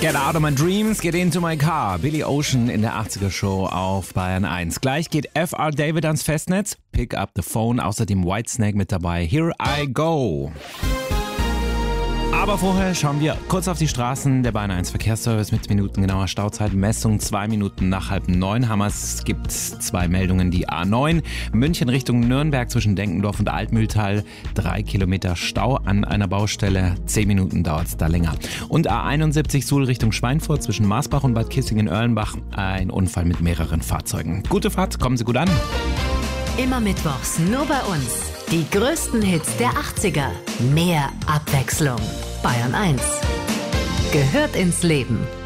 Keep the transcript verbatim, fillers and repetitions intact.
Get out of my dreams, get into my car. Billy Ocean in der achtziger-Show auf Bayern eins. Gleich geht F R David ans Festnetz. Pick up the phone. Außerdem Whitesnake mit dabei. Here I go. Aber vorher schauen wir kurz auf die Straßen. Der Bayern eins Verkehrsservice mit minutengenauer Stauzeitmessung. Zwei Minuten nach halb neun haben wir es. Gibt zwei Meldungen. Die A neun München Richtung Nürnberg zwischen Denkendorf und Altmühltal. Drei Kilometer Stau an einer Baustelle. Zehn Minuten dauert es da länger. Und A einundsiebzig Suhl Richtung Schweinfurt zwischen Marsbach und Bad Kissingen-Erlenbach. Ein Unfall mit mehreren Fahrzeugen. Gute Fahrt, kommen Sie gut an. Immer mittwochs nur bei uns. Die größten Hits der achtziger. Mehr Abwechslung. Bayern eins gehört ins Leben.